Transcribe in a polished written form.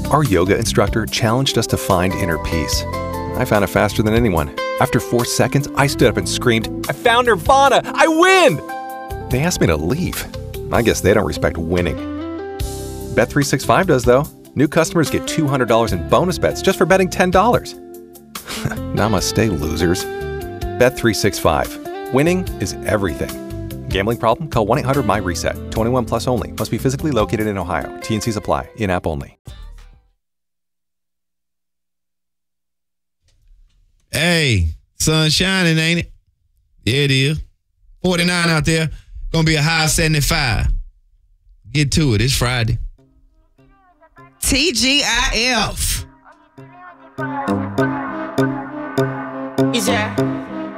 Our yoga instructor challenged us to find inner peace. I found it faster than anyone. After 4 seconds, I stood up and screamed, "I found Nirvana! I win!" They asked me to leave. I guess they don't respect winning. Bet365 does, though. New customers get $200 in bonus bets just for betting $10. Namaste, losers. Bet365. Winning is everything. Gambling problem? Call 1-800-MY-RESET. 21 plus only. Must be physically located in Ohio. T&Cs apply. In-app only. Hey, sun shining, ain't it? Yeah, it is. 49 out there. Gonna be a high 75. Get to it. It's Friday. TGIF. Yeah.